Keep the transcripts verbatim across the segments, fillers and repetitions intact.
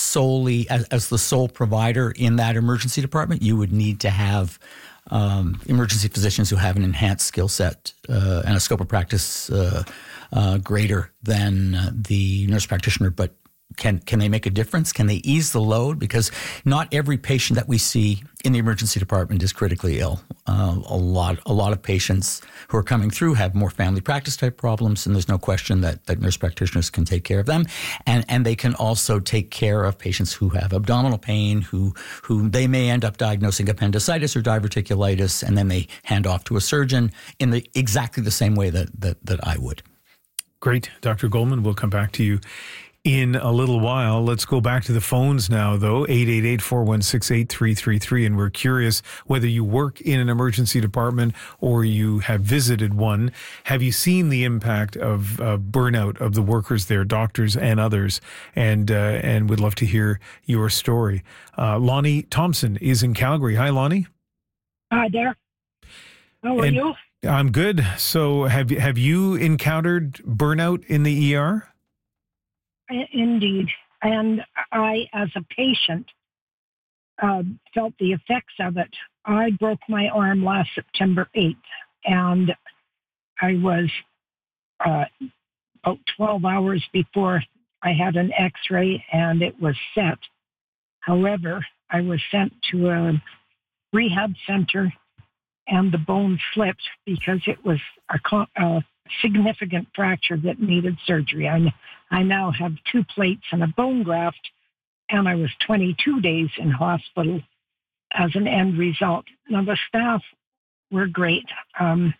solely as, as the sole provider in that emergency department, you would need to have um, emergency physicians who have an enhanced skill set uh, and a scope of practice uh, uh, greater than uh, the nurse practitioner. But Can can they make a difference? Can they ease the load? Because not every patient that we see in the emergency department is critically ill. Uh, a lot a lot of patients who are coming through have more family practice type problems, and there's no question that, that nurse practitioners can take care of them. And and they can also take care of patients who have abdominal pain, who who they may end up diagnosing appendicitis or diverticulitis, and then they hand off to a surgeon in the exactly the same way that that, that I would. Great. Doctor Goldman, we'll come back to you in a little while. Let's go back to the phones now, though. eight eight eight, four one six, eight three three three. And we're curious whether you work in an emergency department or you have visited one. Have you seen the impact of uh, burnout of the workers there, doctors and others? And uh, and would love to hear your story. Uh, Lonnie Thompson is in Calgary. Hi, Lonnie. Hi there. How are and you? I'm good. So have, have you encountered burnout in the E R? Indeed. And I, as a patient, uh, felt the effects of it. I broke my arm last September eighth, and I was uh, about twelve hours before I had an x-ray, and it was set. However, I was sent to a rehab center, and the bone slipped because it was a, a significant fracture that needed surgery. I, I now have two plates and a bone graft, and I was twenty-two days in hospital as an end result. Now, the staff were great. Um,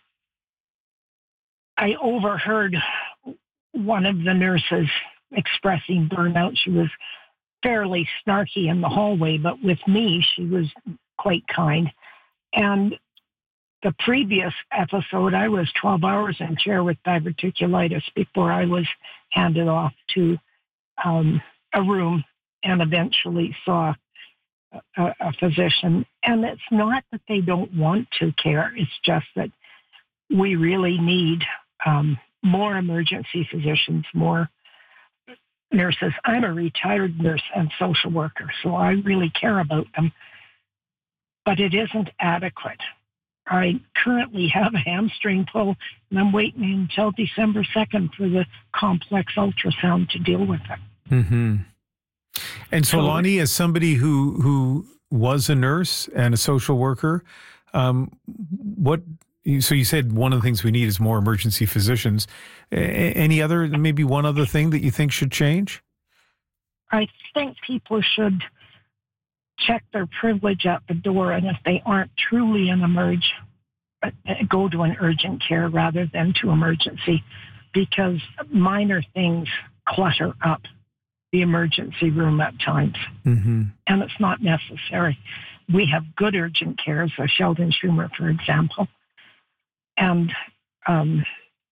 I overheard one of the nurses expressing burnout. She was fairly snarky in the hallway, but with me, she was quite kind. And the previous episode, I was twelve hours in chair with diverticulitis before I was handed off to um, a room and eventually saw a, a physician. And it's not that they don't want to care. It's just that we really need um, more emergency physicians, more nurses. I'm a retired nurse and social worker, so I really care about them. But it isn't adequate. I currently have a hamstring pull, and I'm waiting until December second for the complex ultrasound to deal with it. Mm-hmm. And so, So- Lonnie, as somebody who who was a nurse and a social worker, um, what? So you said one of the things we need is more emergency physicians. A- any other, maybe one other thing that you think should change? I think people should check their privilege at the door, and if they aren't truly an emerge, uh, go to an urgent care rather than to emergency, because minor things clutter up the emergency room at times, Mm-hmm. and it's not necessary. We have good urgent cares, uh, Sheldon Schumer, for example, and um,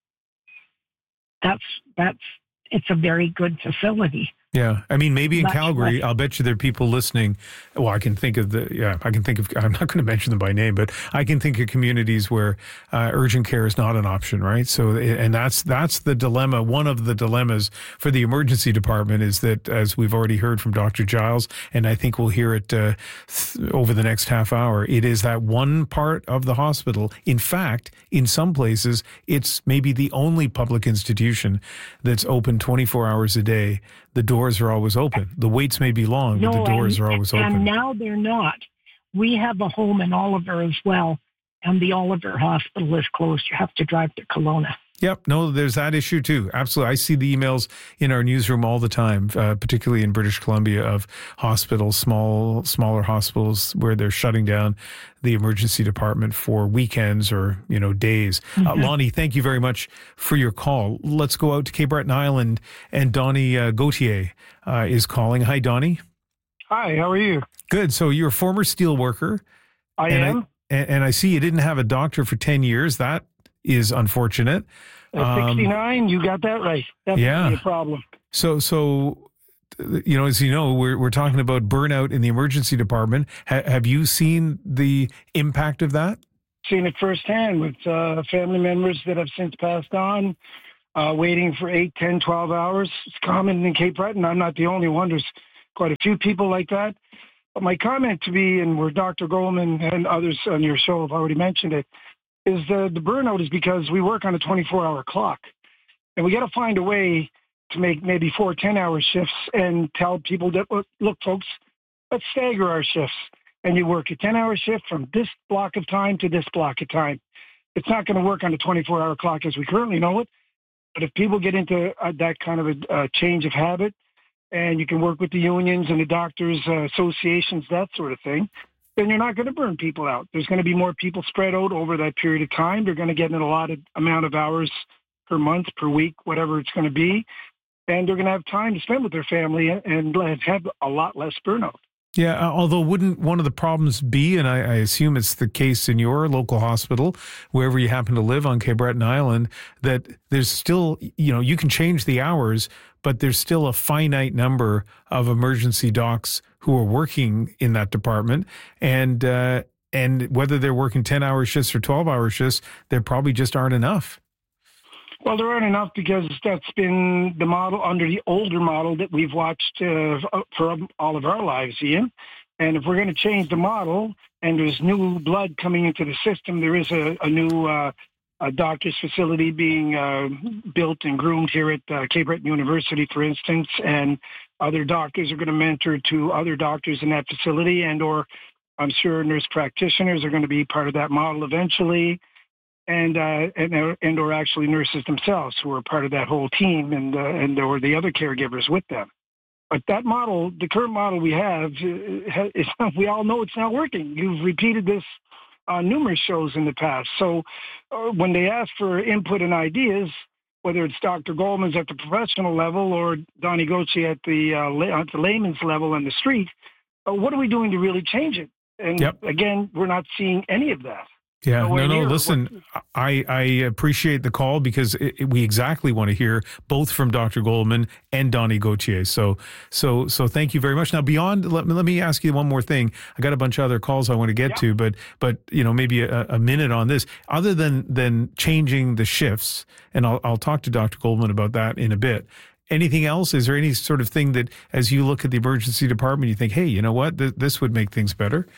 that's that's it's a very good facility. Yeah, I mean, maybe in Much Calgary, less. I'll bet you there are people listening. Well, I can think of the, yeah, I can think of, I'm not going to mention them by name, but I can think of communities where uh, urgent care is not an option, right? So, and that's, that's the dilemma. One of the dilemmas for the emergency department is that, as we've already heard from Doctor Giles, and I think we'll hear it uh, th- over the next half hour, it is that one part of the hospital. In fact, in some places, it's maybe the only public institution that's open twenty-four hours a day. The doors are always open. The waits may be long, but No, the doors and, are always and open. now they're not. We have a home in Oliver as well, and the Oliver Hospital is closed. You have to drive to Kelowna. Yep. No, there's that issue too. Absolutely. I see the emails in our newsroom all the time, uh, particularly in British Columbia, of hospitals, small, smaller hospitals where they're shutting down the emergency department for weekends or, you know, days. Mm-hmm. Uh, Lonnie, thank you very much for your call. Let's go out to Cape Breton Island, and Donnie uh, Gauthier uh, is calling. Hi, Donnie. Hi, how are you? Good. So you're a former steel worker. I and am. I, and, and I see you didn't have a doctor for ten years. That is unfortunate. At sixty-nine, um, you got that right. That's yeah. a problem. So, so you know, as you know, we're we're talking about burnout in the emergency department. Ha- have you seen the impact of that? Seen it firsthand with uh, family members that have since passed on, uh, waiting for eight, ten, twelve hours. It's common in Cape Breton. I'm not the only one. There's quite a few people like that. But my comment to be, and where Doctor Goldman and others on your show have already mentioned it, is the, the burnout is because we work on a twenty-four hour clock. And we got to find a way to make maybe four ten-hour shifts and tell people that, look, look, folks, let's stagger our shifts. And you work a ten-hour shift from this block of time to this block of time. It's not going to work on a twenty-four hour clock as we currently know it. But if people get into uh, that kind of a uh, change of habit, and you can work with the unions and the doctors' uh, associations, that sort of thing, then you're not going to burn people out. There's going to be more people spread out over that period of time. They're going to get in a lot of amount of hours per month, per week, whatever it's going to be. And they're going to have time to spend with their family and have a lot less burnout. Yeah, although wouldn't one of the problems be, and I, I assume it's the case in your local hospital, wherever you happen to live on Cape Breton Island, that there's still, you know, you can change the hours, but there's still a finite number of emergency docs who are working in that department. And, uh, and whether they're working ten-hour shifts or twelve-hour shifts, there probably just aren't enough. Well, there aren't enough because that's been the model under the older model that we've watched uh, for all of our lives, Ian. And if we're going to change the model and there's new blood coming into the system, there is a, a new uh, a doctor's facility being uh, built and groomed here at uh, Cape Breton University, for instance, and other doctors are going to mentor to other doctors in that facility, and or I'm sure nurse practitioners are going to be part of that model eventually. And, uh, and and or actually nurses themselves who are part of that whole team, and uh, and or the other caregivers with them. But that model, the current model we have, is, we all know it's not working. You've repeated this on numerous shows in the past. So uh, when they ask for input and ideas, whether it's Doctor Goldman's at the professional level or Donnie Gauthier at the uh, at the layman's level in the street, uh, what are we doing to really change it? And yep. again, we're not seeing any of that. Yeah, Nowhere no, no, near. listen, I, I appreciate the call because it, it, we exactly want to hear both from Doctor Goldman and Donnie Gauthier. So, so, so thank you very much. Now, beyond, let me, let me ask you one more thing. I got a bunch of other calls I want to get yeah. to, but, but, you know, maybe a, a minute on this. Other than, than changing the shifts, and I'll, I'll talk to Doctor Goldman about that in a bit. Anything else? Is there any sort of thing that, as you look at the emergency department, you think, hey, you know what, Th- this would make things better?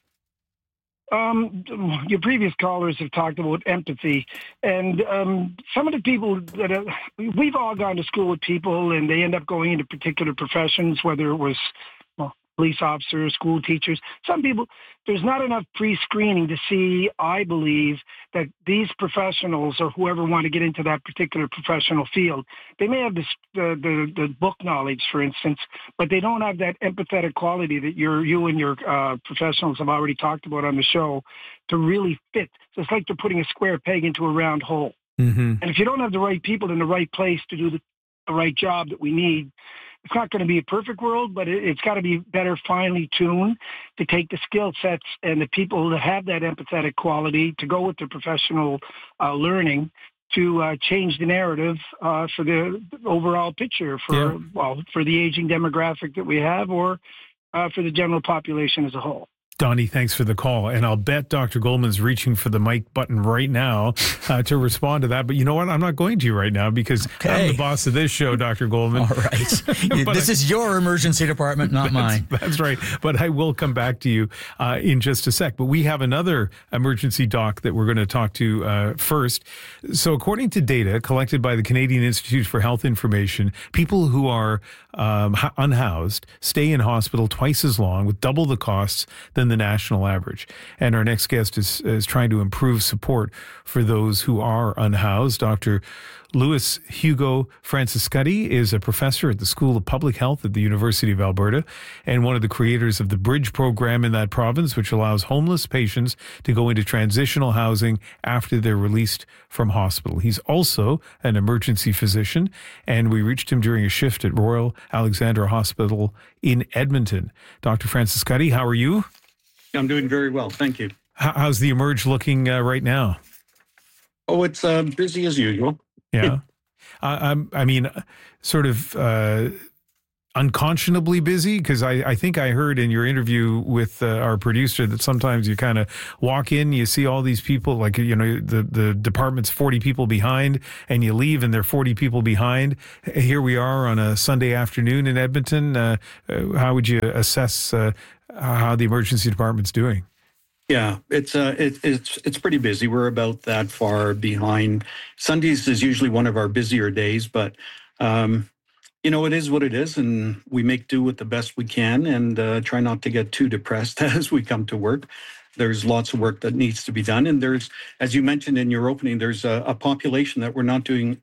Um, your previous callers have talked about empathy, and um, some of the people that are, we've all gone to school with people, and they end up going into particular professions, whether it was well, police officers, school teachers. Some people, there's not enough pre-screening to see, I believe, that these professionals or whoever want to get into that particular professional field, they may have this, the, the, the book knowledge, for instance, but they don't have that empathetic quality that you're, you and your uh, professionals have already talked about on the show to really fit. So it's like they're putting a square peg into a round hole. Mm-hmm. And if you don't have the right people in the right place to do the, the right job that we need, it's not going to be a perfect world, but it, it's got to be better finely tuned to take the skill sets and the people that have that empathetic quality to go with the professional uh, learning to uh, change the narrative uh, for the overall picture for, yeah. well, for the aging demographic that we have or uh, for the general population as a whole. Donnie, thanks for the call. And I'll bet Doctor Goldman's reaching for the mic button right now uh, to respond to that. But you know what? I'm not going to right now because okay. I'm the boss of this show, Doctor Goldman. All right. This I, is your emergency department, not that's, mine. That's right. But I will come back to you uh, in just a sec. But we have another emergency doc that we're going to talk to uh, first. So according to data collected by the Canadian Institute for Health Information, people who are um, unhoused stay in hospital twice as long with double the costs than the national average. And our next guest is, is trying to improve support for those who are unhoused. Doctor Louis Hugo Franciscuti is a professor at the School of Public Health at the University of Alberta and one of the creators of the Bridge program in that province, which allows homeless patients to go into transitional housing after they're released from hospital. He's also an emergency physician, and we reached him during a shift at Royal Alexandra Hospital in Edmonton. Doctor Franciscuti, how are you? I'm doing very well, thank you. How's the Emerge looking uh, right now? Oh, it's uh, busy as usual. Yeah. uh, I mean, sort of, uh, unconscionably busy? Because I, I think I heard in your interview with uh, our producer that sometimes you kind of walk in, you see all these people, like, you know, the, the department's forty people behind, and you leave and they're forty people behind. Here we are on a Sunday afternoon in Edmonton. Uh, uh, how would you assess uh, how the emergency department's doing? Yeah, it's uh, it, it's it's pretty busy. We're about that far behind. Sundays is usually one of our busier days, but um, you know, it is what it is, and we make do with the best we can, and uh, try not to get too depressed as we come to work. There's lots of work that needs to be done, and there's, as you mentioned in your opening, there's a, a population that we're not doing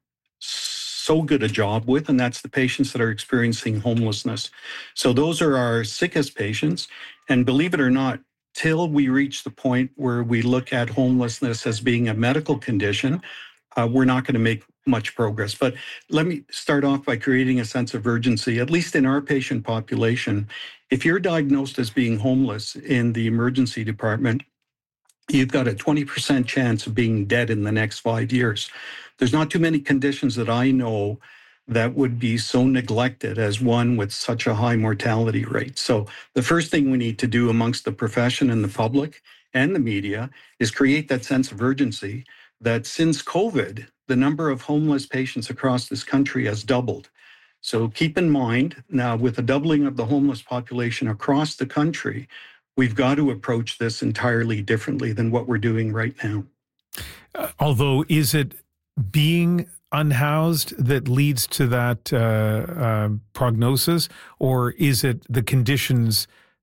so good a job with, and that's the patients that are experiencing homelessness. So those are our sickest patients, and believe it or not, till we reach the point where we look at homelessness as being a medical condition, uh, we're not going to make much progress. But let me start off by creating a sense of urgency, at least in our patient population. If you're diagnosed as being homeless in the emergency department, you've got a twenty percent chance of being dead in the next five years. There's not too many conditions that I know that would be so neglected as one with such a high mortality rate. So the first thing we need to do amongst the profession and the public and the media is create that sense of urgency that since COVID, the number of homeless patients across this country has doubled. So keep in mind, now with a doubling of the homeless population across the country, we've got to approach this entirely differently than what we're doing right now. Uh, although, is it being unhoused that leads to that uh, uh, prognosis, or is it the conditions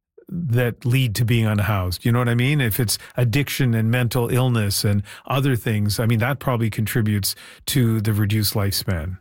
that lead to being unhoused? You know what I mean? If it's addiction and mental illness and other things, I mean, that probably contributes to the reduced lifespan.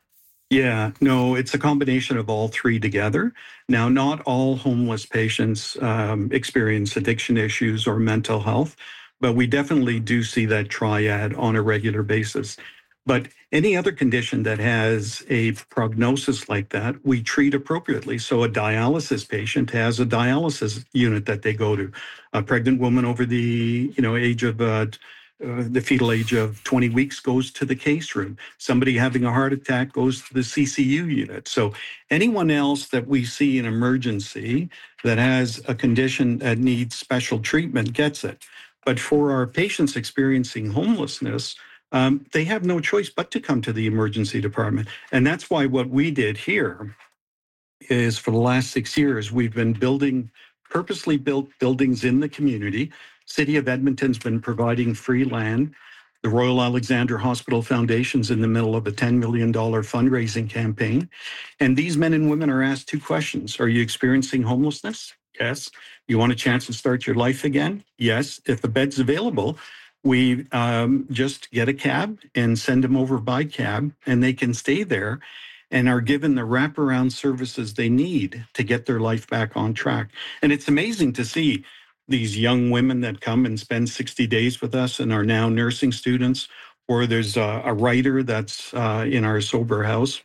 Yeah, no, it's a combination of all three together. Now, not all homeless patients um, experience addiction issues or mental health, but we definitely do see that triad on a regular basis. But any other condition that has a prognosis like that, we treat appropriately. So a dialysis patient has a dialysis unit that they go to. A pregnant woman over the you know age of uh, uh, the fetal age of twenty weeks goes to the case room. Somebody having a heart attack goes to the C C U unit. So anyone else that we see in emergency that has a condition that needs special treatment gets it. But for our patients experiencing homelessness, Um, they have no choice but to come to the emergency department. And that's why what we did here is for the last six years, we've been building purposely built buildings in the community. City of Edmonton's been providing free land. The Royal Alexandra Hospital Foundation's in the middle of a ten million dollars fundraising campaign. And these men and women are asked two questions. Are you experiencing homelessness? Yes. You want a chance to start your life again? Yes. If the bed's available, we um, just get a cab and send them over by cab, and they can stay there and are given the wraparound services they need to get their life back on track. And it's amazing to see these young women that come and spend sixty days with us and are now nursing students, or there's a, a writer that's uh, in our sober house.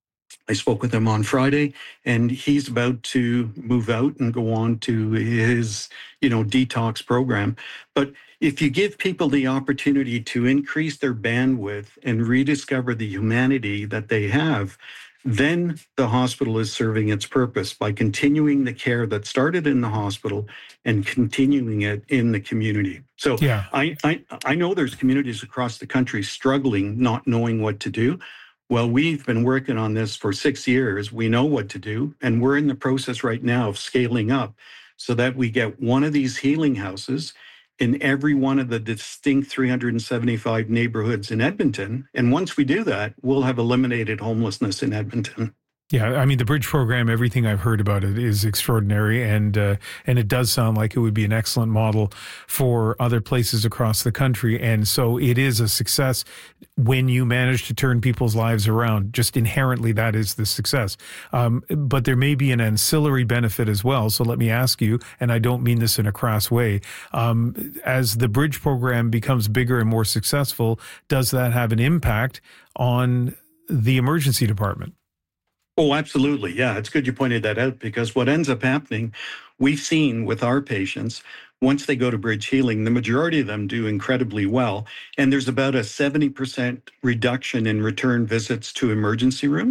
I spoke with him on Friday, and he's about to move out and go on to his, you know, detox program. But if you give people the opportunity to increase their bandwidth and rediscover the humanity that they have, then the hospital is serving its purpose by continuing the care that started in the hospital and continuing it in the community. So Yeah. I, I, I know there's communities across the country struggling, not knowing what to do. Well, we've been working on this for six years. We know what to do, and we're in the process right now of scaling up so that we get one of these healing houses in every one of the distinct three hundred seventy-five neighborhoods in Edmonton. And once we do that, we'll have eliminated homelessness in Edmonton. Yeah, I mean, the Bridge program, everything I've heard about it is extraordinary, and uh, and it does sound like it would be an excellent model for other places across the country. And so it is a success when you manage to turn people's lives around. Just inherently, that is the success. Um, but there may be an ancillary benefit as well. So let me ask you, and I don't mean this in a crass way, um, as the Bridge program becomes bigger and more successful, does that have an impact on the emergency department? Oh, absolutely. Yeah, it's good you pointed that out, because what ends up happening, we've seen with our patients, once they go to Bridge Healing, the majority of them do incredibly well. And there's about a seventy percent reduction in return visits to emergency room.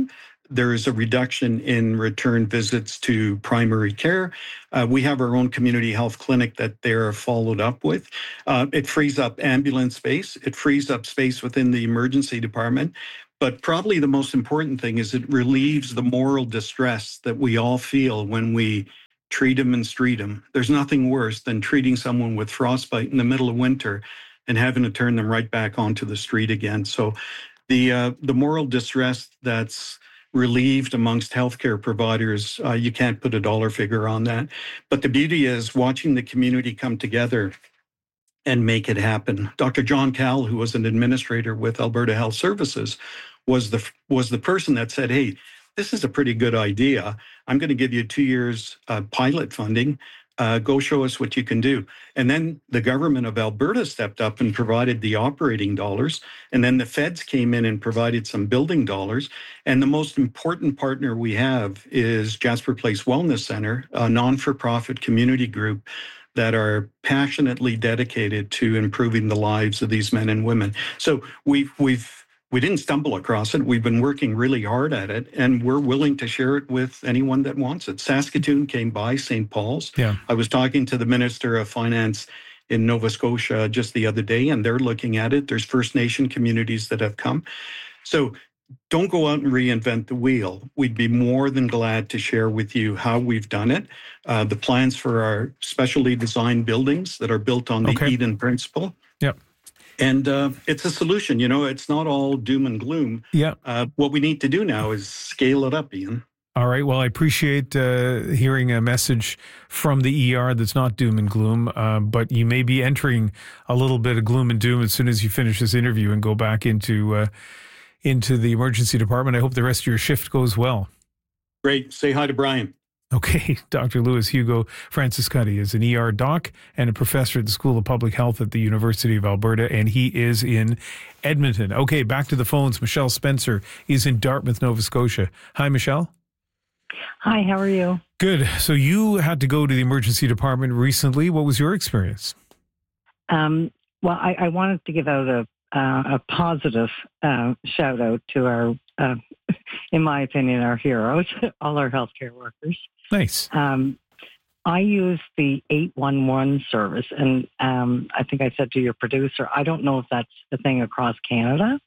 there is a reduction in return visits to primary care. Uh, we have our own community health clinic that they're followed up with. Uh, it frees up ambulance space. It frees up space within the emergency department. But probably the most important thing is it relieves the moral distress that we all feel when we treat them and street them. There's nothing worse than treating someone with frostbite in the middle of winter and having to turn them right back onto the street again. So the uh, the moral distress that's relieved amongst healthcare providers, uh, you can't put a dollar figure on that. But the beauty is watching the community come together and make it happen. Doctor John Cal, who was an administrator with Alberta Health Services, was the was the person that said, hey, this is a pretty good idea. I'm going to give you two years uh, pilot funding. Uh, go show us what you can do. And then the government of Alberta stepped up and provided the operating dollars. And then the feds came in and provided some building dollars. And the most important partner we have is Jasper Place Wellness Center, a non-for-profit community group that are passionately dedicated to improving the lives of these men and women. So we've we've we didn't stumble across it. We've been working really hard at it, and we're willing to share it with anyone that wants it. Saskatoon came by, Saint Paul's. Yeah. I was talking to the Minister of Finance in Nova Scotia just the other day, and they're looking at it. There's First Nation communities that have come. So don't go out and reinvent the wheel. We'd be more than glad to share with you how we've done it. Uh, the plans for our specially designed buildings that are built on the Okay. Eden principle. Yep. And uh, it's a solution. You know, it's not all doom and gloom. Yeah. Uh, what we need to do now is scale it up, Ian. All right. Well, I appreciate uh, hearing a message from the E R that's not doom and gloom, uh, but you may be entering a little bit of gloom and doom as soon as you finish this interview and go back into uh, into the emergency department. I hope the rest of your shift goes well. Great. Say hi to Brian. Okay, Doctor Louis Hugo Franciscuti is an E R doc and a professor at the School of Public Health at the University of Alberta, and he is in Edmonton. Okay, back to the phones. Michelle Spencer is in Dartmouth, Nova Scotia. Hi, Michelle. Hi, how are you? Good. So you had to go to the emergency department recently. What was your experience? Um, well, I, I wanted to give out a uh, a positive uh, shout out to our, uh, in my opinion, our heroes, all our healthcare workers. Nice. Um, I use the eight one one service, and um, I think I said to your producer, I don't know if that's a thing across Canada.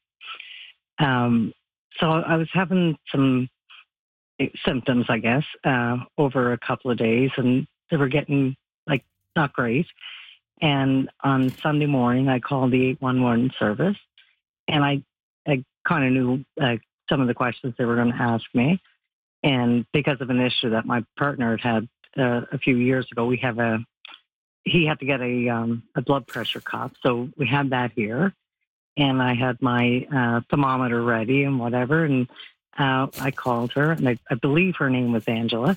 Um, so I was having some symptoms, I guess, uh, over a couple of days, and they were getting like not great. And on Sunday morning, I called the eight one one service, and I, I kind of knew uh, some of the questions they were going to ask me. And because of an issue that my partner had had uh, a few years ago, we have a he had to get a um, a blood pressure cuff, so we had that here, and I had my uh, thermometer ready and whatever, and uh, I called her, and I, I believe her name was Angela,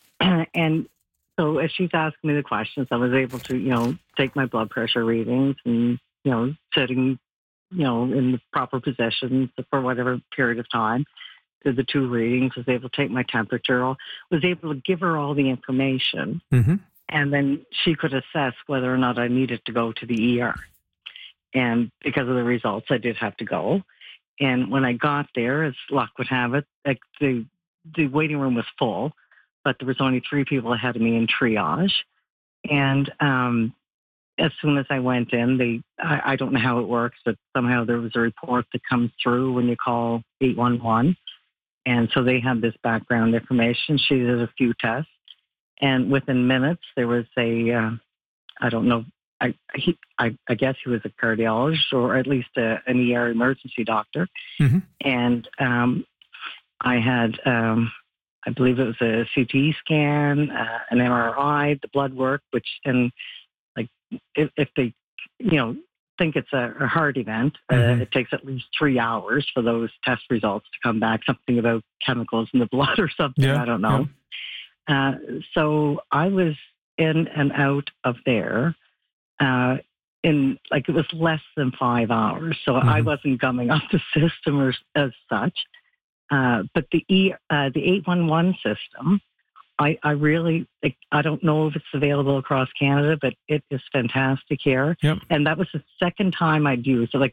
and so as she's asking me the questions, I was able to, you know, take my blood pressure readings and, you know, sitting, you know, in the proper positions for whatever period of time. Did the two readings, was able to take my temperature, was able to give her all the information, Mm-hmm. and then she could assess whether or not I needed to go to the E R. And because of the results, I did have to go. And when I got there, as luck would have it, like the the waiting room was full, but there was only three people ahead of me in triage. And um, as soon as I went in, they I, I don't know how it works, but somehow there was a report that comes through when you call eight one one. And so they had this background information. She did a few tests. And within minutes, there was a, uh, I don't know, I, he, I, I guess he was a cardiologist or at least a, an E R emergency doctor. Mm-hmm. And um, I had, um, I believe it was a C T scan, uh, an M R I, the blood work, which, and like, if, if they, you know, think it's a, a heart event, Mm-hmm. uh, it takes at least three hours for those test results to come back, something about chemicals in the blood or something, Yeah, I don't know. Uh, so I was in and out of there uh, in, like, it was less than five hours. So I Mhm. wasn't gumming up the system or, as such. Uh, but the e, uh, the eight one one system, I, I really, like, I don't know if it's available across Canada, but it is fantastic here. Yep. And that was the second time I'd used it. Like,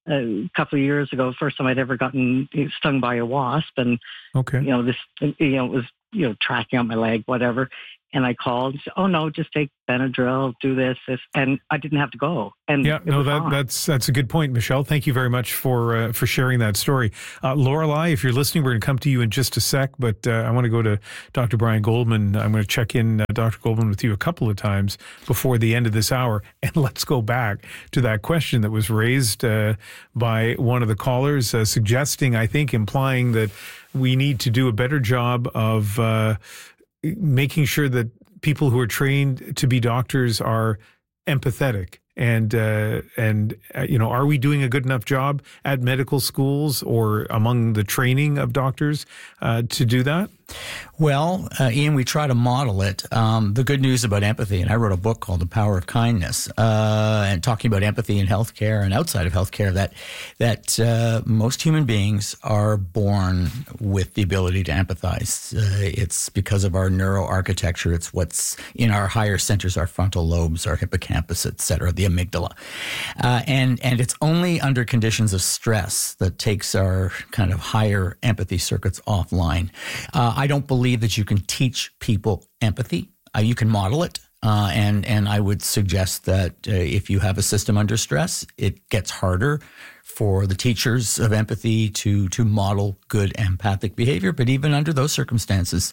a couple of years ago, first time I'd ever gotten stung by a wasp, and Okay. you know this, you know, it was you know tracking on my leg, whatever. And I called and said, oh, no, just take Benadryl, do this, this. And I didn't have to go. And Yeah, it no, was that, fine. that's that's a good point, Michelle. Thank you very much for uh, for sharing that story. Uh, Lorelei, if you're listening, we're going to come to you in just a sec, but uh, I want to go to Doctor Brian Goldman. I'm going to check in, uh, Doctor Goldman, with you a couple of times before the end of this hour. And let's go back to that question that was raised uh, by one of the callers, uh, suggesting, I think, implying that we need to do a better job of uh, making sure that people who are trained to be doctors are empathetic. And, uh, and uh, you know, are we doing a good enough job at medical schools or among the training of doctors uh, to do that? Well, uh, Ian, we try to model it. Um, the good news about empathy, and I wrote a book called The Power of Kindness, uh, and talking about empathy in healthcare and outside of healthcare, that that uh, most human beings are born with the ability to empathize. Uh, it's because of our neuroarchitecture. It's what's in our higher centers, our frontal lobes, our hippocampus, et cetera, the amygdala. Uh, and, and it's only under conditions of stress that takes our kind of higher empathy circuits offline. Uh, I don't believe that you can teach people empathy. Uh, you can model it. Uh, and, and I would suggest that uh, if you have a system under stress, it gets harder for the teachers of empathy to to model good empathic behavior. But even under those circumstances,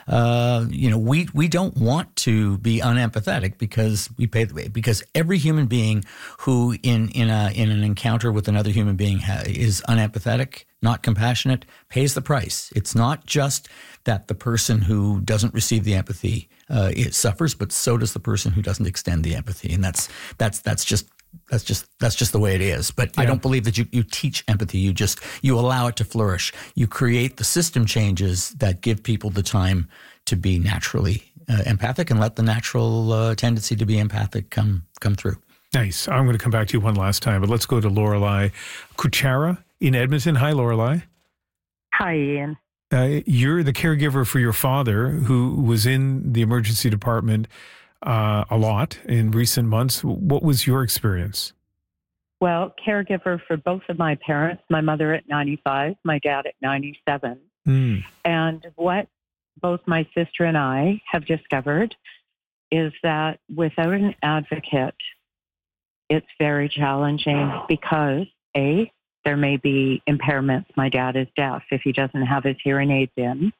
uh, you know, we we don't want to be unempathetic because we pay the because every human being who in in a in an encounter with another human being ha, is unempathetic, not compassionate, pays the price. It's not just that the person who doesn't receive the empathy uh, it suffers, but so does the person who doesn't extend the empathy, and that's that's that's just. That's just that's just the way it is. But yeah. I don't believe that you, you teach empathy. You just you allow it to flourish. You create the system changes that give people the time to be naturally uh, empathic and let the natural uh, tendency to be empathic come come through. Nice. I'm going to come back to you one last time, but let's go to Lorelei Kuchera in Edmonton. Hi, Lorelei. Hi, Ian. Uh, you're the caregiver for your father who was in the emergency department Uh, a lot in recent months. What was your experience? Well, caregiver for both of my parents, my mother at ninety-five, my dad at ninety-seven. Mm. And what both my sister and I have discovered is that without an advocate, it's very challenging because, A, there may be impairments. My dad is deaf. If he doesn't have his hearing aids in,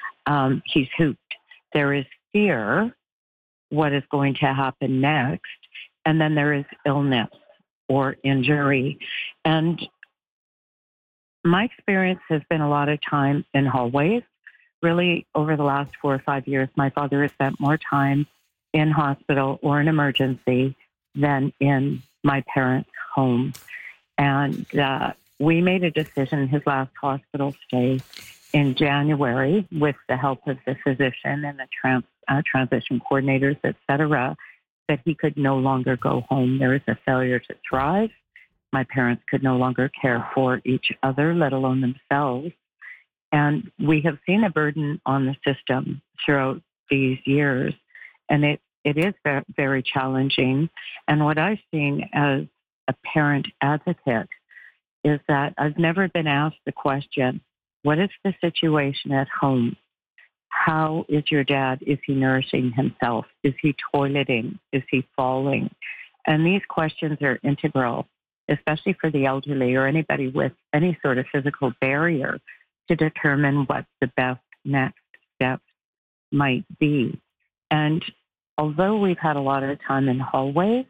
um, he's hooped. There is fear what is going to happen next. And then there is illness or injury. And my experience has been a lot of time in hallways. Really, over the last four or five years, my father has spent more time in hospital or in emergency than in my parents' home. And uh, we made a decision his last hospital stay in January with the help of the physician and the trans, uh, transition coordinators, et cetera, that he could no longer go home. There is a failure to thrive. My parents could no longer care for each other, let alone themselves. And we have seen a burden on the system throughout these years. And it, it is very challenging. And what I've seen as a parent advocate is that I've never been asked the question, what is the situation at home? How is your dad? Is he nourishing himself? Is he toileting? Is he falling? And these questions are integral, especially for the elderly or anybody with any sort of physical barrier, to determine what the best next steps might be. And although we've had a lot of time in hallways,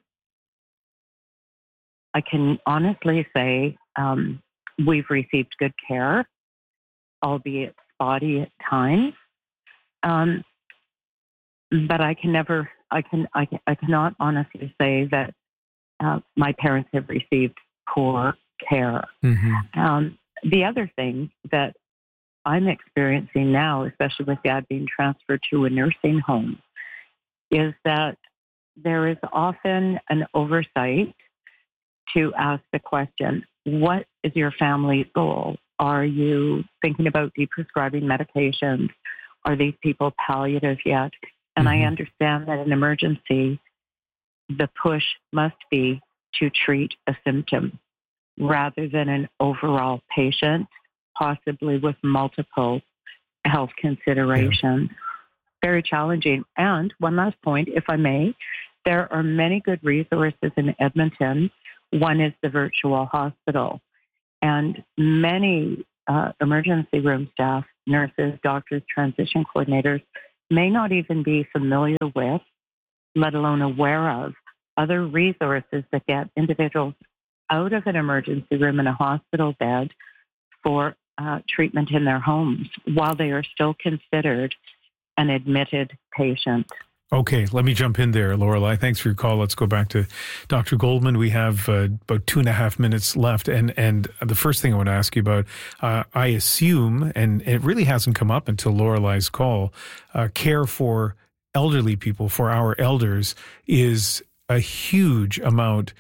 I can honestly say um, we've received good care, albeit spotty at times. Um, but I can never, I can, I, can, I cannot honestly say that uh, my parents have received poor care. Mm-hmm. Um, the other thing that I'm experiencing now, especially with Dad being transferred to a nursing home, is that there is often an oversight to ask the question, what is your family's goal? Are you thinking about deprescribing medications? Are these people palliative yet? And mm-hmm. I understand that in emergency, the push must be to treat a symptom, rather than an overall patient, possibly with multiple health considerations. Yeah. Very challenging. And one last point, if I may, there are many good resources in Edmonton. One is the virtual hospital. And many uh, emergency room staff, nurses, doctors, transition coordinators may not even be familiar with, let alone aware of, other resources that get individuals out of an emergency room in a hospital bed for uh, treatment in their homes while they are still considered an admitted patient. Okay, let me jump in there, Lorelei. Thanks for your call. Let's go back to Doctor Goldman. We have uh, about two and a half minutes left. And and the first thing I want to ask you about, uh, I assume, and it really hasn't come up until Lorelei's call, uh, care for elderly people, for our elders, is a huge amount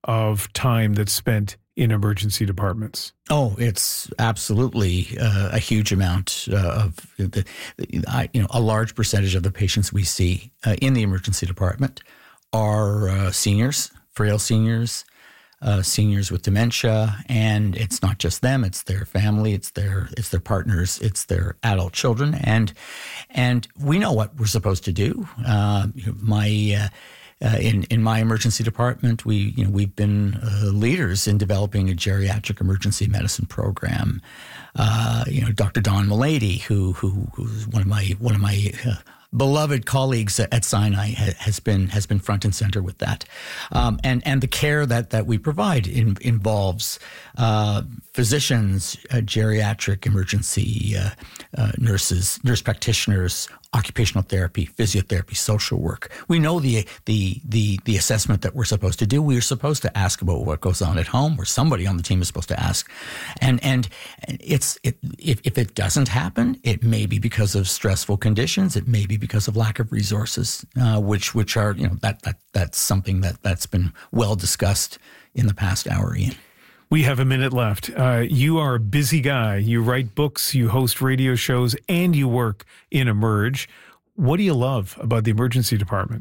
of time that's spent in emergency departments. Oh, it's absolutely uh, a huge amount uh, of the, the I, you know, a large percentage of the patients we see uh, in the emergency department are uh, seniors, frail seniors, uh, seniors with dementia, and it's not just them; it's their family, it's their it's their partners, it's their adult children, and and we know what we're supposed to do. Uh, my uh, Uh, in in my emergency department, we you know we've been uh, leaders in developing a geriatric emergency medicine program. Uh, you know, Doctor Don Milady, who who who's one of my one of my uh, beloved colleagues at Sinai, ha, has been has been front and center with that. Um, and and the care that that we provide in, involves uh, physicians, uh, geriatric emergency uh, uh, nurses, nurse practitioners, occupational therapy, physiotherapy, social work. We know the the the the assessment that we're supposed to do. We are supposed to ask about what goes on at home, or somebody on the team is supposed to ask. And and it's it if, if it doesn't happen, it may be because of stressful conditions. It may be because of lack of resources, uh, which which are you know that that that's something that that's been well discussed in the past hour, Ian. We have a minute left. Uh, you are a busy guy. You write books, you host radio shows, and you work in Emerge. What do you love about the emergency department?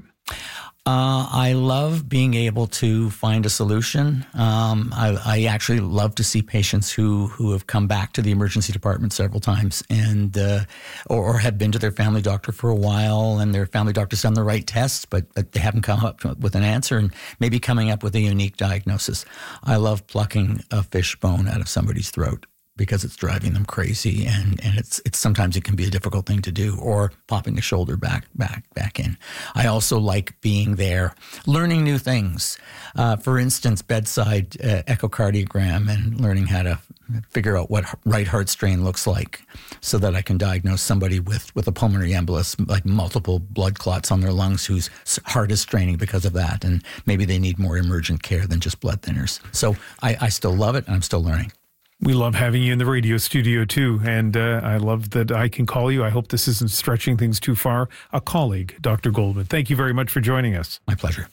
Uh, I love being able to find a solution. Um, I, I actually love to see patients who, who have come back to the emergency department several times and uh, or, or have been to their family doctor for a while, and their family doctor's done the right tests, but, but they haven't come up with an answer and maybe coming up with a unique diagnosis. I love plucking a fish bone out of somebody's throat, because it's driving them crazy, and, and it's it's sometimes it can be a difficult thing to do, or popping a shoulder back back back in. I also like being there, learning new things. Uh, for instance, bedside uh, echocardiogram, and learning how to figure out what right heart strain looks like, so that I can diagnose somebody with, with a pulmonary embolus, like multiple blood clots on their lungs, whose heart is straining because of that, and maybe they need more emergent care than just blood thinners. So I, I still love it, and I'm still learning. We love having you in the radio studio, too, and uh, I love that I can call you. I hope this isn't stretching things too far. A colleague, Doctor Goldman. Thank you very much for joining us. My pleasure.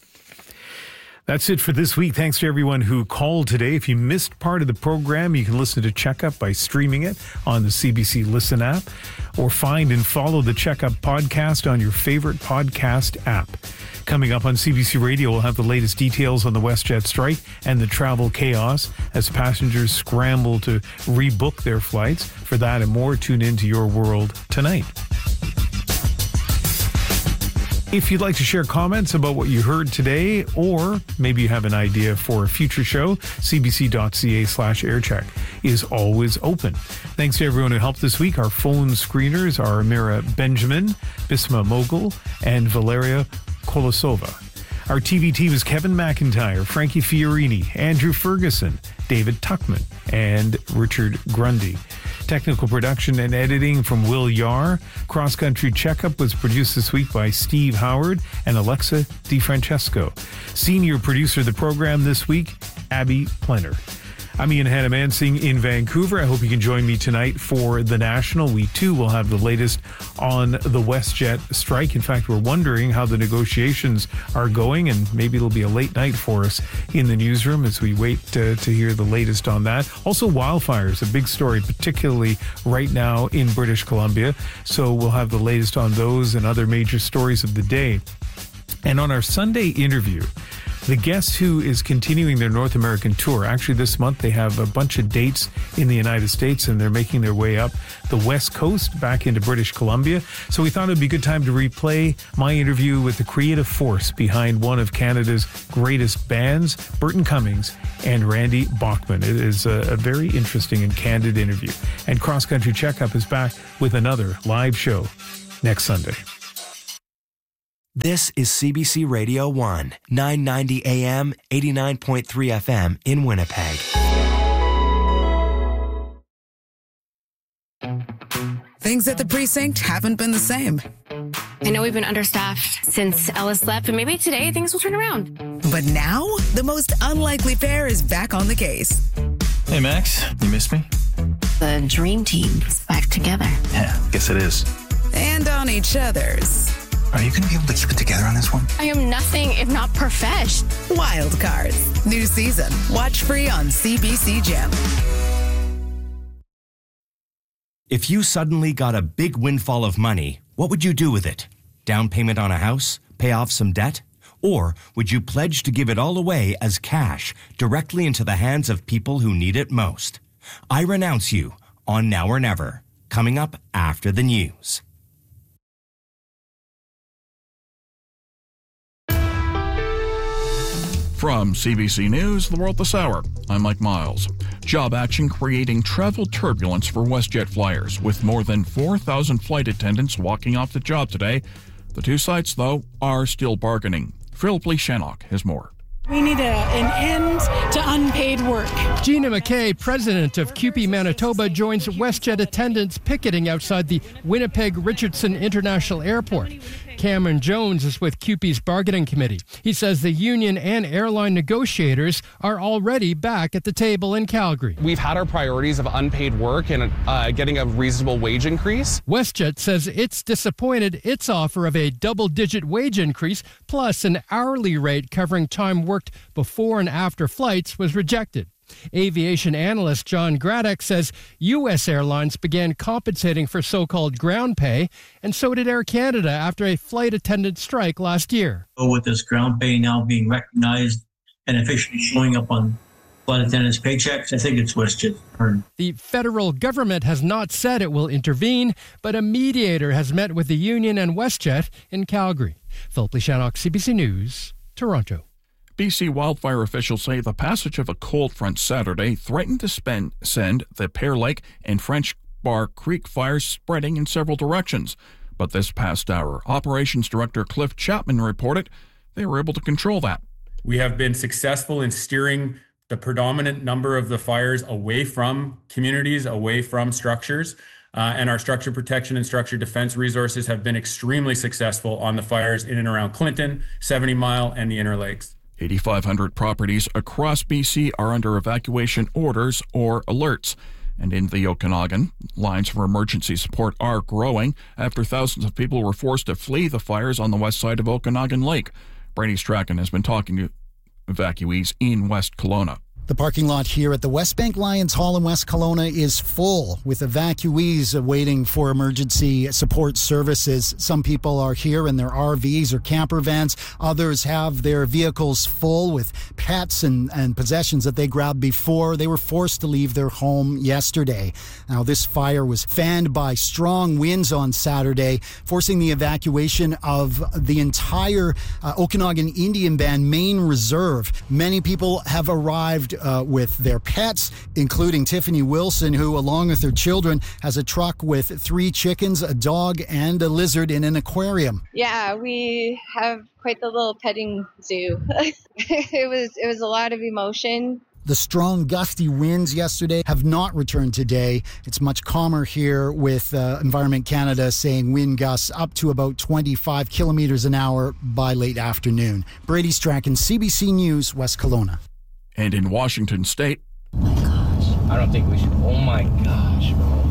That's it for this week. Thanks to everyone who called today. If you missed part of the program, you can listen to Checkup by streaming it on the C B C Listen app, or find and follow the Checkup podcast on your favorite podcast app. Coming up on C B C Radio, we'll have the latest details on the WestJet strike and the travel chaos as passengers scramble to rebook their flights. For that and more, tune into Your World tonight. If you'd like to share comments about what you heard today, or maybe you have an idea for a future show, cbc.ca slash aircheck is always open. Thanks to everyone who helped this week. Our phone screeners are Amira Benjamin, Bisma Mogul, and Valeria Kolosova. Our T V team is Kevin McIntyre, Frankie Fiorini, Andrew Ferguson, David Tuckman, and Richard Grundy. Technical production and editing from Will Yar. Cross Country Checkup was produced this week by Steve Howard and Alexa DiFrancesco. Senior producer of the program this week, Abby Plenner. I'm Ian Hannah-Mansing in Vancouver. I hope you can join me tonight for The National. We, too, will have the latest on the WestJet strike. In fact, we're wondering how the negotiations are going, and maybe it'll be a late night for us in the newsroom as we wait to, to hear the latest on that. Also, wildfires, a big story, particularly right now in British Columbia. So we'll have the latest on those and other major stories of the day. And on our Sunday interview, The Guess Who is continuing their North American tour. Actually, this month they have a bunch of dates in the United States, and they're making their way up the West Coast back into British Columbia. So we thought it would be a good time to replay my interview with the creative force behind one of Canada's greatest bands, Burton Cummings and Randy Bachman. It is a, a very interesting and candid interview. And Cross Country Checkup is back with another live show next Sunday. This is C B C Radio one, nine ninety A M, eighty-nine point three F M in Winnipeg. Things at the precinct haven't been the same. I know we've been understaffed since Ellis left, but maybe today things will turn around. But now, the most unlikely pair is back on the case. Hey, Max, you missed me? The dream team's back together. Yeah, guess it is. And on each other's. Are you going to be able to keep it together on this one? I am nothing if not profesh. Wild Cards. New season. Watch free on C B C Gem. If you suddenly got a big windfall of money, what would you do with it? Down payment on a house? Pay off some debt? Or would you pledge to give it all away as cash directly into the hands of people who need it most? I Renounce You on Now or Never, coming up after the news. From C B C News, The World This Hour, I'm Mike Miles. Job action creating travel turbulence for WestJet flyers, with more than four thousand flight attendants walking off the job today. The two sides, though, are still bargaining. Philip Lee Shannock has more. We need a, an end to unpaid work. Gina McKay, president of C U P E Manitoba, joins WestJet attendants picketing outside the Winnipeg-Richardson International Airport. Cameron Jones is with C U P E's bargaining committee. He says the union and airline negotiators are already back at the table in Calgary. We've had our priorities of unpaid work and uh, getting a reasonable wage increase. WestJet says it's disappointed its offer of a double-digit wage increase plus an hourly rate covering time worked before and after flights was rejected. Aviation analyst John Graddock says U S airlines began compensating for so-called ground pay, and so did Air Canada after a flight attendant strike last year. With this ground pay now being recognized and officially showing up on flight attendants' paychecks, I think it's WestJet's turn. The federal government has not said it will intervene, but a mediator has met with the union and WestJet in Calgary. Philip Lee Shannock, C B C News, Toronto. B C wildfire officials say the passage of a cold front Saturday threatened to spend, send the Pear Lake and French Bar Creek fires spreading in several directions. But this past hour, Operations Director Cliff Chapman reported they were able to control that. We have been successful in steering the predominant number of the fires away from communities, away from structures. Uh, and our structure protection and structure defense resources have been extremely successful on the fires in and around Clinton, seventy mile, and the Inner Lakes. eighty-five hundred properties across B C are under evacuation orders or alerts. And in the Okanagan, lines for emergency support are growing after thousands of people were forced to flee the fires on the west side of Okanagan Lake. Brady Strachan has been talking to evacuees in West Kelowna. The parking lot here at the Westbank Lions Hall in West Kelowna is full with evacuees waiting for emergency support services. Some people are here in their R Vs or camper vans. Others have their vehicles full with pets and, and possessions that they grabbed before they were forced to leave their home yesterday. Now, this fire was fanned by strong winds on Saturday, forcing the evacuation of the entire uh, Okanagan Indian Band main reserve. Many people have arrived Uh, with their pets, including Tiffany Wilson, who, along with her children, has a truck with three chickens, a dog, and a lizard in an aquarium. Yeah, we have quite the little petting zoo. it was it was a lot of emotion. The strong gusty winds yesterday have not returned today. It's much calmer here, with uh, Environment Canada saying wind gusts up to about twenty-five kilometers an hour by late afternoon. Brady Strachan, C B C News, West Kelowna. And in Washington State, oh my gosh, I don't think we should. Oh my gosh,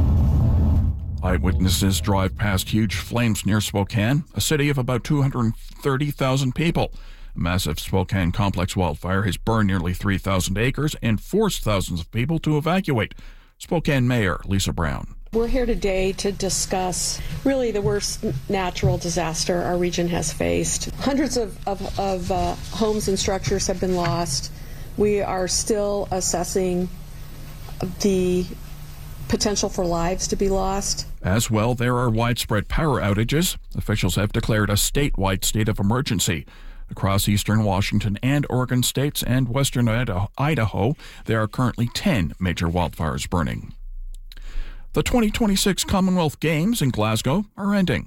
bro. Eyewitnesses drive past huge flames near Spokane, a city of about two hundred thirty thousand people. A massive Spokane complex wildfire has burned nearly three thousand acres and forced thousands of people to evacuate. Spokane Mayor Lisa Brown. We're here today to discuss really the worst natural disaster our region has faced. Hundreds of, of, of uh, homes and structures have been lost. We are still assessing the potential for lives to be lost. As well, there are widespread power outages. Officials have declared a statewide state of emergency. Across eastern Washington and Oregon states and western Idaho, there are currently ten major wildfires burning. The twenty twenty-six Commonwealth Games in Glasgow are ending.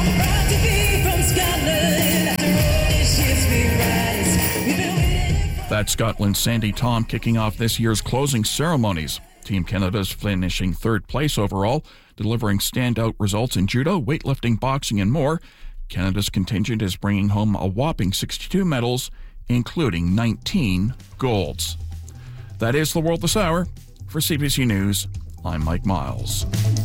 That's Scotland's Sandy Tom kicking off this year's closing ceremonies. Team Canada's finishing third place overall, delivering standout results in judo, weightlifting, boxing, and more. Canada's contingent is bringing home a whopping sixty-two medals, including nineteen golds. That is the world this hour. For C B C News, I'm Mike Miles.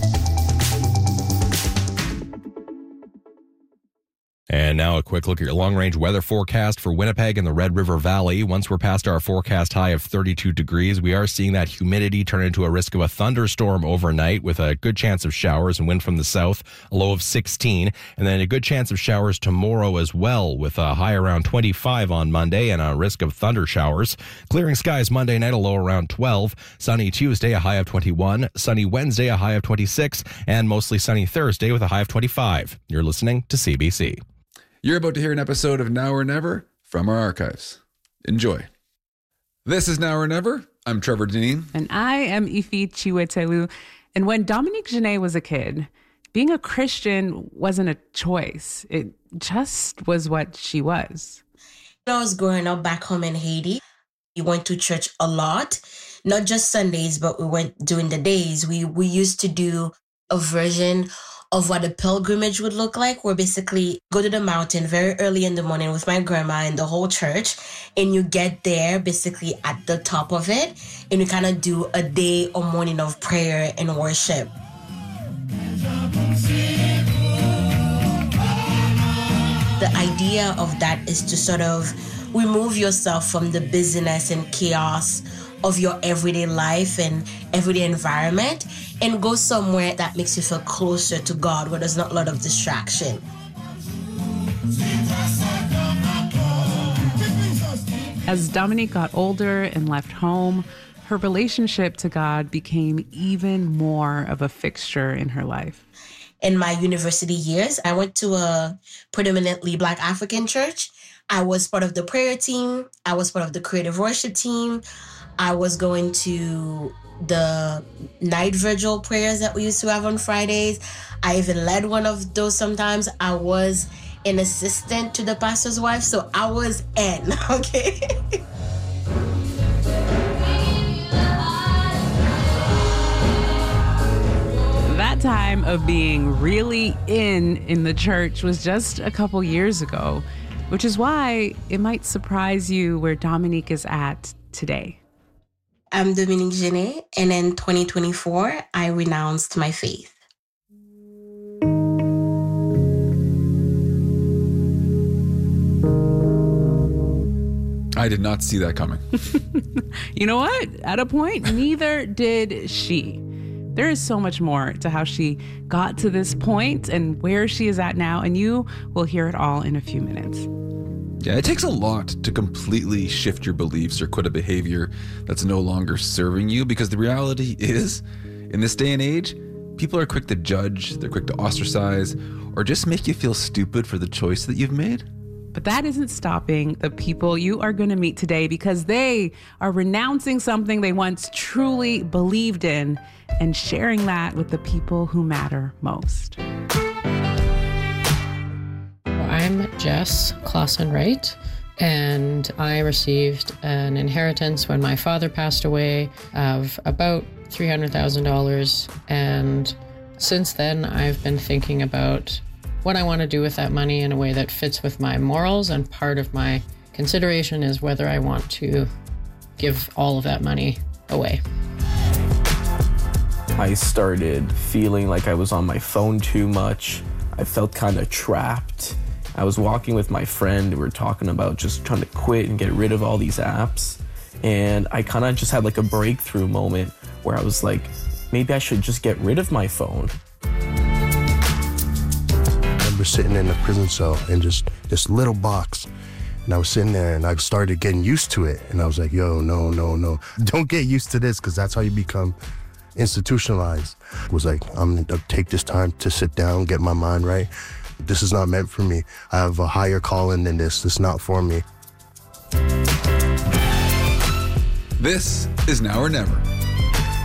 And now a quick look at your long-range weather forecast for Winnipeg and the Red River Valley. Once we're past our forecast high of thirty-two degrees, we are seeing that humidity turn into a risk of a thunderstorm overnight with a good chance of showers and wind from the south, a low of sixteen. And then a good chance of showers tomorrow as well with a high around twenty-five on Monday and a risk of thunder showers. Clearing skies Monday night, a low around twelve. Sunny Tuesday, a high of twenty-one. Sunny Wednesday, a high of twenty-six. And mostly sunny Thursday with a high of twenty-five. You're listening to C B C. You're about to hear an episode of Now or Never from our archives. Enjoy. This is Now or Never. I'm Trevor Deneen. And I am Ife Chiwetelu. And when Dominique Genet was a kid, being a Christian wasn't a choice. It just was what she was. When I was growing up back home in Haiti, we went to church a lot, not just Sundays, but we went during the days. We, we used to do a version of what a pilgrimage would look like, where basically go to the mountain very early in the morning with my grandma and the whole church, and you get there basically at the top of it, and you kind of do a day or morning of prayer and worship. The idea of that is to sort of remove yourself from the busyness and chaos of your everyday life and everyday environment and go somewhere that makes you feel closer to God, where there's not a lot of distraction. As Dominique got older and left home, her relationship to God became even more of a fixture in her life. In my university years, I went to a predominantly Black African church. I was part of the prayer team. I was part of the creative worship team. I was going to the night vigil prayers that we used to have on Fridays. I even led one of those sometimes. I was an assistant to the pastor's wife, so I was in, okay? That time of being really in in the church was just a couple years ago, which is why it might surprise you where Dominique is at today. I'm Dominique Genet, and in twenty twenty-four, I renounced my faith. I did not see that coming. You know what? At a point, neither did she. There is so much more to how she got to this point and where she is at now, and you will hear it all in a few minutes. Yeah, it takes a lot to completely shift your beliefs or quit a behavior that's no longer serving you, because the reality is, in this day and age, people are quick to judge, they're quick to ostracize, or just make you feel stupid for the choice that you've made. But that isn't stopping the people you are going to meet today, because they are renouncing something they once truly believed in and sharing that with the people who matter most. I'm Jess Clausen-Wright, and I received an inheritance when my father passed away of about three hundred thousand dollars. And since then, I've been thinking about what I want to do with that money in a way that fits with my morals. And part of my consideration is whether I want to give all of that money away. I started feeling like I was on my phone too much. I felt kind of trapped. I was walking with my friend. We were talking about just trying to quit and get rid of all these apps. And I kind of just had like a breakthrough moment where I was like, maybe I should just get rid of my phone. I remember sitting in a prison cell in just this little box. And I was sitting there and I started getting used to it. And I was like, yo, no, no, no. Don't get used to this, because that's how you become institutionalized. It was like, I'm gonna take this time to sit down, get my mind right. This is not meant for me. I have a higher calling than this. It's not for me. This is Now or Never.